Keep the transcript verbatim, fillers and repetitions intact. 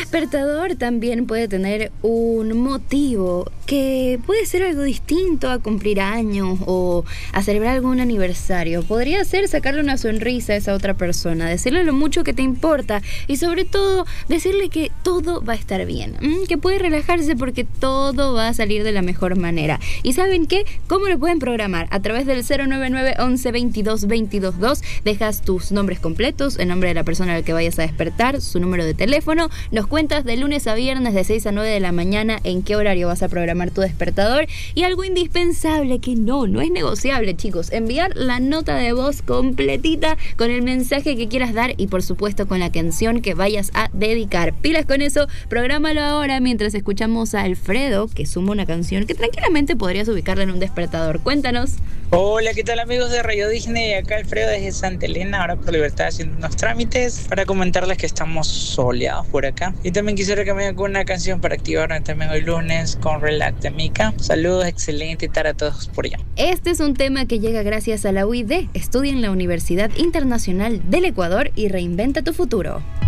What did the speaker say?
despertador también puede tener un motivo que puede ser algo distinto a cumplir años o a celebrar algún aniversario. Podría ser sacarle una sonrisa a esa otra persona, decirle lo mucho que te importa y sobre todo decirle que todo va a estar bien, que puede relajarse porque todo va a salir de la mejor manera. ¿Y saben qué? ¿Cómo lo pueden programar? A través del cero nueve nueve once veintidós veintidós dos, dejas tus nombres completos, el nombre de la persona a la que vayas a despertar, su número de teléfono, nos cuentas de lunes a viernes de seis a nueve de la mañana en qué horario vas a programar tu despertador. Y algo indispensable que no, no es negociable, chicos, enviar la nota de voz completita con el mensaje que quieras dar y por supuesto con la canción que vayas a dedicar. Pilas con eso, prográmalo ahora mientras escuchamos a Alfredo, que suma una canción que tranquilamente podrías ubicarla en un despertador. Cuéntanos. Hola, ¿qué tal amigos de Radio Disney? Acá Alfredo desde Santa Elena, ahora por Libertad haciendo unos trámites para comentarles que estamos soleados por acá. Y también quisiera que me hagan una canción para activarme también hoy lunes con Relax de Mika. Saludos, excelente tarde a todos por allá. Este es un tema que llega gracias a la U I D. Estudia en la Universidad Internacional del Ecuador y reinventa tu futuro.